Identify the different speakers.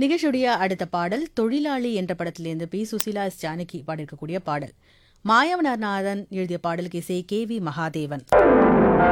Speaker 1: நிகழ்ச்சியுடைய அடுத்த பாடல் தொழிலாளி என்ற படத்திலிருந்து பி சுசீலா எஸ் ஜானகி பாடியிருக்கக்கூடிய பாடல். மாயவனார்நாதன் எழுதிய பாடலுக்கு இசை கே வி மகாதேவன்.